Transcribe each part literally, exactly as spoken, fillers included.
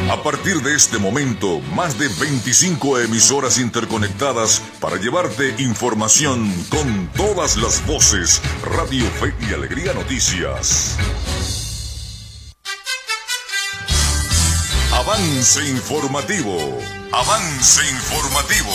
A partir de este momento, más de veinticinco emisoras interconectadas para llevarte información con todas las voces. Radio Fe y Alegría Noticias. Avance informativo. Avance informativo.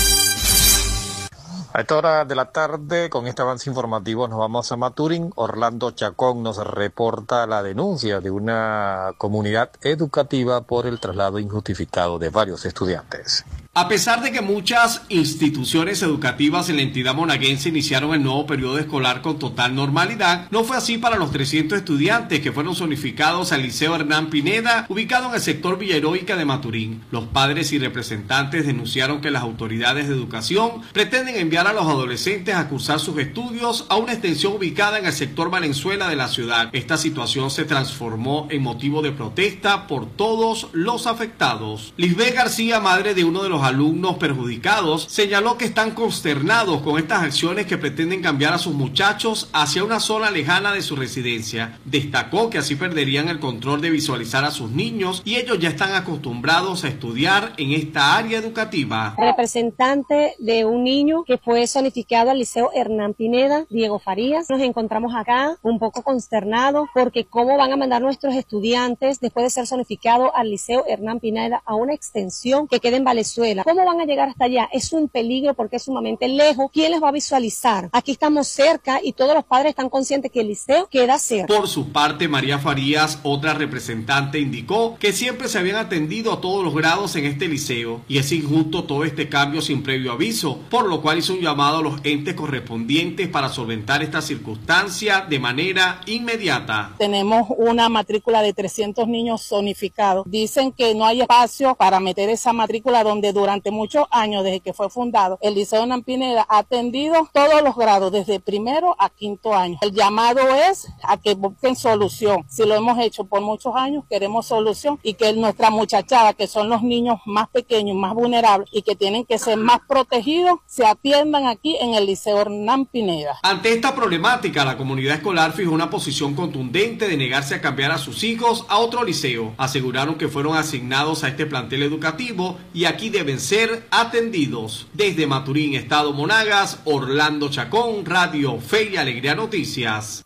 A esta hora de la tarde, con este avance informativo, nos vamos a Maturín. Orlando Chacón nos reporta la denuncia de una comunidad educativa por el traslado injustificado de varios estudiantes. A pesar de que muchas instituciones educativas en la entidad monaguense iniciaron el nuevo periodo escolar con total normalidad, no fue así para los trescientos estudiantes que fueron zonificados al Liceo Hernán Pineda, ubicado en el sector Villa Heroica de Maturín. Los padres y representantes denunciaron que las autoridades de educación pretenden enviar a los adolescentes a cursar sus estudios a una extensión ubicada en el sector Valenzuela de la ciudad. Esta situación se transformó en motivo de protesta por todos los afectados. Lisbeth García, madre de uno de los alumnos perjudicados, señaló que están consternados con estas acciones que pretenden cambiar a sus muchachos hacia una zona lejana de su residencia. Destacó que así perderían el control de visualizar a sus niños y ellos ya están acostumbrados a estudiar en esta área educativa. Representante de un niño que fue zonificado al Liceo Hernán Pineda, Diego Farías. Nos encontramos acá un poco consternados porque cómo van a mandar nuestros estudiantes después de ser zonificados al Liceo Hernán Pineda a una extensión que queda en Valenzuela. ¿Cómo van a llegar hasta allá? Es un peligro porque es sumamente lejos. ¿Quién les va a visualizar? Aquí estamos cerca y todos los padres están conscientes que el liceo queda cerca. Por su parte, María Farías, otra representante, indicó que siempre se habían atendido a todos los grados en este liceo y es injusto todo este cambio sin previo aviso, por lo cual hizo un llamado a los entes correspondientes para solventar esta circunstancia de manera inmediata. Tenemos una matrícula de trescientos niños zonificados. Dicen que no hay espacio para meter esa matrícula donde durante muchos años, desde que fue fundado, el Liceo Hernán Pineda ha atendido todos los grados, desde primero a quinto año. El llamado es a que busquen solución. Si lo hemos hecho por muchos años, queremos solución y que nuestra muchachada, que son los niños más pequeños, más vulnerables y que tienen que ser más protegidos, se atiendan aquí en el Liceo Hernán Pineda. Ante esta problemática, la comunidad escolar fijó una posición contundente de negarse a cambiar a sus hijos a otro liceo. Aseguraron que fueron asignados a este plantel educativo y aquí deben ser atendidos. Desde Maturín, Estado Monagas, Orlando Chacón, Radio Fe y Alegría Noticias.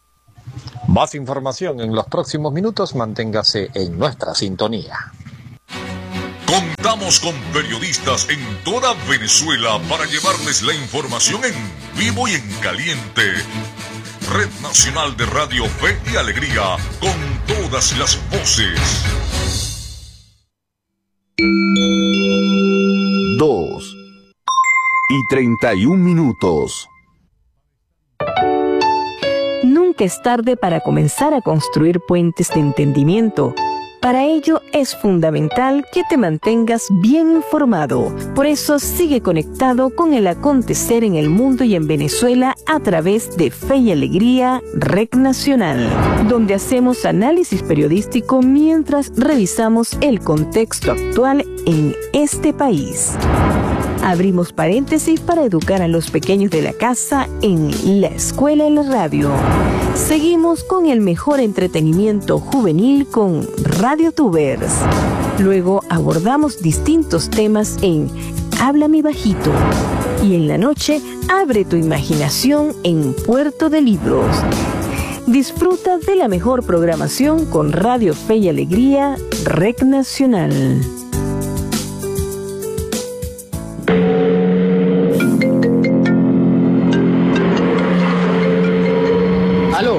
Más información en los próximos minutos, manténgase en nuestra sintonía. Contamos con periodistas en toda Venezuela para llevarles la información en vivo y en caliente. Red Nacional de Radio Fe y Alegría, con todas las voces. Dos y treinta y un minutos. Nunca es tarde para comenzar a construir puentes de entendimiento. Para ello es fundamental que te mantengas bien informado. Por eso sigue conectado con el acontecer en el mundo y en Venezuela a través de Fe y Alegría, Red Nacional, donde hacemos análisis periodístico mientras revisamos el contexto actual en este país. Abrimos paréntesis para educar a los pequeños de la casa en la escuela y la radio. Seguimos con el mejor entretenimiento juvenil con Radio Tubers. Luego abordamos distintos temas en Háblame Bajito. Y en la noche, abre tu imaginación en Puerto de Libros. Disfruta de la mejor programación con Radio Fe y Alegría, Red Nacional. Aló.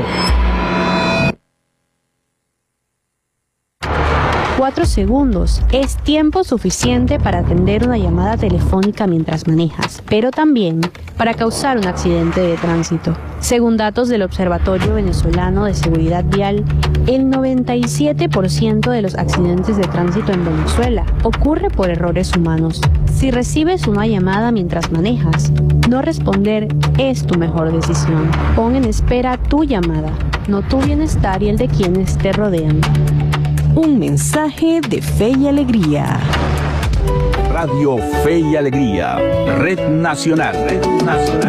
Cuatro segundos es tiempo suficiente para atender una llamada telefónica mientras manejas, pero también para causar un accidente de tránsito. Según datos del Observatorio Venezolano de Seguridad Vial, el noventa y siete por ciento de los accidentes de tránsito en Venezuela ocurre por errores humanos. Si recibes una llamada mientras manejas, no responder es tu mejor decisión. Pon en espera tu llamada, no tu bienestar y el de quienes te rodean. Un mensaje de Fe y Alegría. Radio Fe y Alegría, Red Nacional, Red Nacional.